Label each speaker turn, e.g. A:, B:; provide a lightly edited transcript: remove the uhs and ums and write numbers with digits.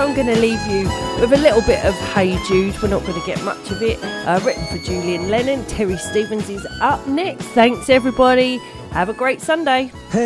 A: I'm going to leave you with a little bit of Hey Jude. We're not going to get much of it. Written for Julian Lennon. Terry Stevens is up next. Thanks, everybody. Have a great Sunday.
B: Hey.